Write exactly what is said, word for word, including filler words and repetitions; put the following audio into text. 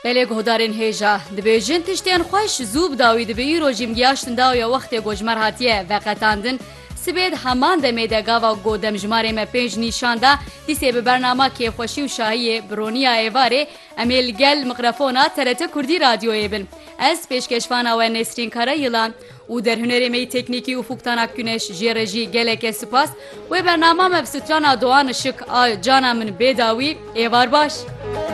Belê guhdarên hêja dibêjin tiştên xweş zû bi dawî dibe îro jî giyaştin dawiya wextê gojmer hatiye veqetandin sibêd heman demê de gava got demjmarê me pênc nîşan da dîsê bi bernama kêfxweşî û şahiyê bi Roniya Êvarê em ê li gel mikrofona T R T Kurdî radyoyê bin. Ez pêşkeşvana we Nesrîn Karayılan û derhunerê me teknîkî û Fuktana Güneş jê rejî geleke spas wê bernama me bi strana Doğan Işık a cana min bêdawî êvar baş.